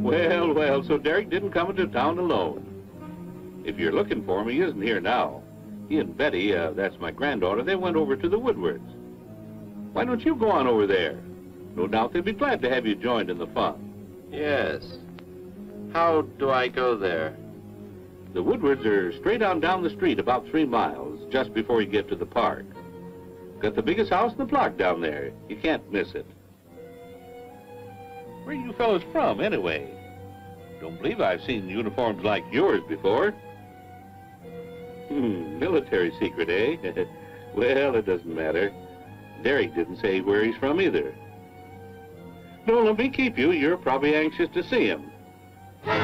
Well, well, so Derek didn't come into town alone. If you're looking for him, he isn't here now. He and Betty, that's my granddaughter, they went over to the Woodwards. Why don't you go on over there? No doubt they'd be glad to have you joined in the fun. Yes. How do I go there? The Woodwards are straight on down the street about 3 miles, just before you get to the park. Got the biggest house in the block down there. You can't miss it. Where are you fellas from, anyway? Don't believe I've seen uniforms like yours before. Military secret, eh? Well, it doesn't matter. Derek didn't say where he's from either. Don't let me keep you. You're probably anxious to see him.